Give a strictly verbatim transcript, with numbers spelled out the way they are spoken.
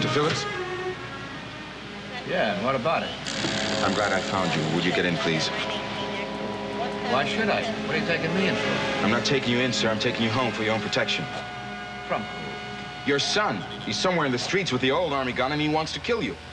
Mister Phillips? Yeah, and what about it? I'm glad I found you. Would you get in, please? Why should I? What are you taking me in for? I'm not taking you in, sir. I'm taking you home for your own protection. From who? Your son. He's somewhere in the streets with the old army gun, and he wants to kill you.